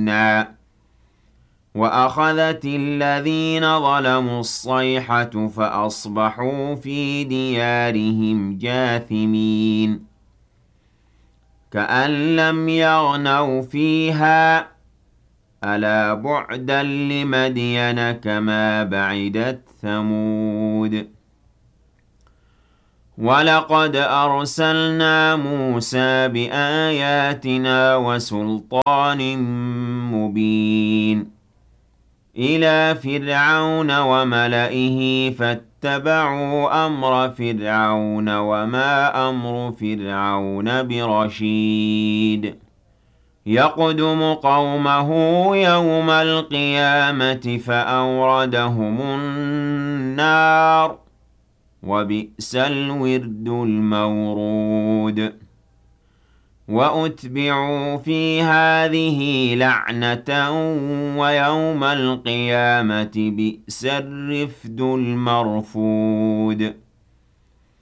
مُبِينًا وَأَخَذَتِ الَّذِينَ ظَلَمُوا الصَّيْحَةُ فَأَصْبَحُوا فِي دِيَارِهِمْ جَاثِمِينَ كَأَن لَّمْ يَغْنَوْا فِيهَا ۗ أَلَا بُعْدًا لِّمَدْيَنَ كَمَا بَعِدَتْ ثَمُودُ وَلَقَدْ أَرْسَلْنَا مُوسَىٰ بِآيَاتِنَا وَسُلْطَانٍ مُّبِينٍ إِلَىٰ فِرْعَوْنَ وَمَلَئِهِ فَاتَّبَعُوا أَمْرَ فِرْعَوْنَ وَمَا أَمْرُ فِرْعَوْنَ بِرَشِيدٍ يَقْدُمُ قَوْمَهُ يَوْمَ الْقِيَامَةِ فَأَوْرَدَهُمُ النَّارَ ۖ وَبِئْسَ الْوِرْدُ الْمَوْرُودُ وَأُتْبِعُوا فِي هَٰذِهِ لَعْنَةً وَيَوْمَ الْقِيَامَةِ بِئْسَ الرِّفْدُ الْمَرْفُودُ